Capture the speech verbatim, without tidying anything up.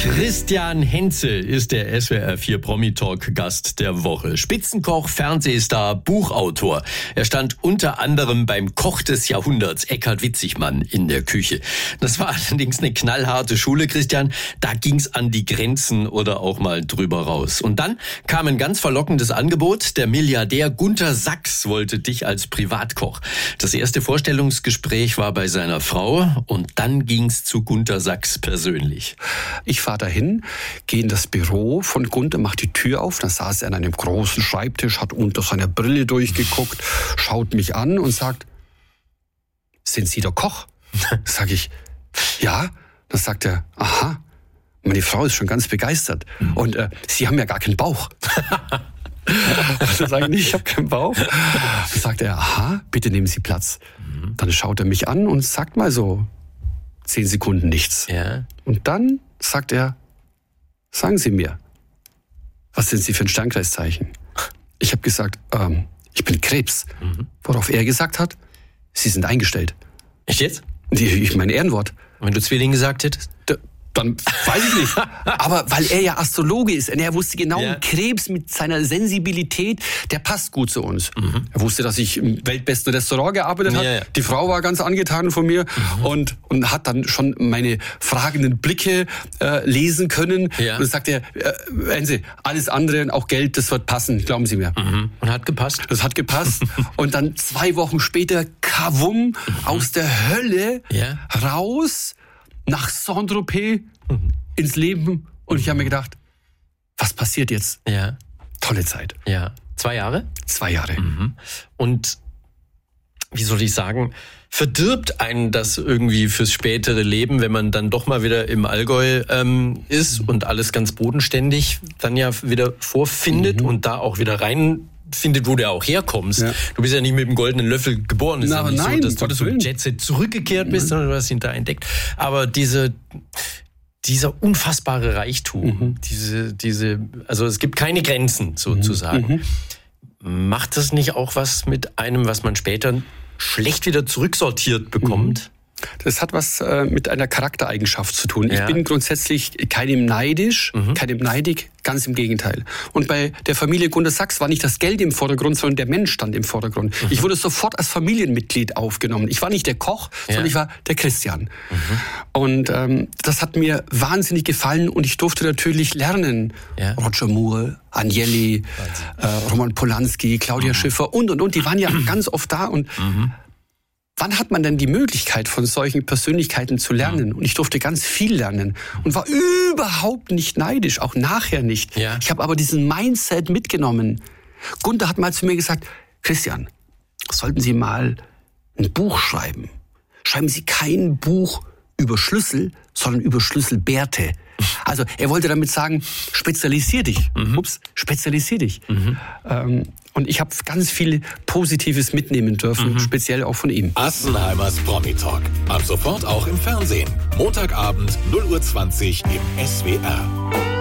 Christian Hentze ist der S W R vier Promi-Talk-Gast der Woche. Spitzenkoch, Fernsehstar, Buchautor. Er stand unter anderem beim Koch des Jahrhunderts, Eckhard Witzigmann, in der Küche. Das war allerdings eine knallharte Schule, Christian. Da ging's an die Grenzen oder auch mal drüber raus. Und dann kam ein ganz verlockendes Angebot. Der Milliardär Gunter Sachs wollte dich als Privatkoch. Das erste Vorstellungsgespräch war bei seiner Frau und dann ging's zu Gunter Sachs persönlich. Ich fahre dahin, gehe in das Büro von Gunter, mache die Tür auf, da saß er an einem großen Schreibtisch, hat unter seiner Brille durchgeguckt, schaut mich an und sagt, sind Sie der Koch? Sag ich, ja. Dann sagt er, aha, meine Frau ist schon ganz begeistert. Und äh, Sie haben ja gar keinen Bauch. Dann sage ich, ich habe keinen Bauch. Dann sagt er, aha, bitte nehmen Sie Platz. Dann schaut er mich an und sagt mal so zehn Sekunden nichts. Ja. Und dann sagt er, sagen Sie mir, was sind Sie für ein Sternkreuzzeichen? Ich habe gesagt, ähm, ich bin Krebs. Mhm. Worauf er gesagt hat, Sie sind eingestellt. Echt jetzt? Ich mein Ehrenwort. Und wenn du Zwilling gesagt hättest? Da, dann weiß ich nicht. Aber weil er ja Astrologe ist und er wusste genau, Ja. Krebs mit seiner Sensibilität, der passt gut zu uns. Mhm. Er wusste, dass ich im weltbesten Restaurant gearbeitet habe. Ja, ja. Die Frau war ganz angetan von mir Mhm. und, und hat dann schon meine fragenden Blicke äh, lesen können. Ja. Und dann sagt er, äh, hören Sie, alles andere und auch Geld, das wird passen, glauben Sie mir. Mhm. Und hat gepasst? Das hat gepasst. Und dann zwei Wochen später, kavum, mhm. aus der Hölle Ja. raus nach Saint-Tropez mhm. ins Leben. Und ich habe mir gedacht, was passiert jetzt? Ja. Tolle Zeit. Ja. Zwei Jahre? Zwei Jahre. Mhm. Und wie soll ich sagen, verdirbt einen das irgendwie fürs spätere Leben, wenn man dann doch mal wieder im Allgäu ähm, ist und alles ganz bodenständig dann ja wieder vorfindet Mhm. und da auch wieder rein findet, wo du auch herkommst. Ja. Du bist ja nicht mit dem goldenen Löffel geboren. Es ist Na, ja nicht nein, so, dass du Gottes zum Willen. Jetset zurückgekehrt bist, sondern du hast ihn da entdeckt. Aber diese, dieser unfassbare Reichtum, Mhm. diese, diese, also es gibt keine Grenzen sozusagen. Mhm. Macht das nicht auch was mit einem, was man später schlecht wieder zurücksortiert bekommt? Das hat was äh, mit einer Charaktereigenschaft zu tun. Ja. Ich bin grundsätzlich keinem neidisch, Mhm. keinem neidig, ganz im Gegenteil. Und bei der Familie Gunter Sachs war nicht das Geld im Vordergrund, sondern der Mensch stand im Vordergrund. Mhm. Ich wurde sofort als Familienmitglied aufgenommen. Ich war nicht der Koch, Ja. sondern ich war der Christian. Mhm. Und ähm, das hat mir wahnsinnig gefallen und ich durfte natürlich lernen. Ja. Roger Moore, Agnelli, äh, Roman Polanski, Claudia Mhm. Schiffer und, und, und. Die waren ja ganz oft da und Mhm. wann hat man denn die Möglichkeit, von solchen Persönlichkeiten zu lernen? Und ich durfte ganz viel lernen und war überhaupt nicht neidisch, auch nachher nicht. Ja. Ich habe aber diesen Mindset mitgenommen. Gunter hat mal zu mir gesagt, Christian, sollten Sie mal ein Buch schreiben. Schreiben Sie kein Buch über Schlüssel, sondern über Schlüsselbärte. Also er wollte damit sagen, spezialisier dich. Mhm. Ups, spezialisier dich. Mhm. Ähm, und ich habe ganz viel Positives mitnehmen dürfen, Mhm. speziell auch von ihm. Assenheimers Promi-Talk. Ab sofort auch im Fernsehen. Montagabend null Uhr zwanzig im S W R.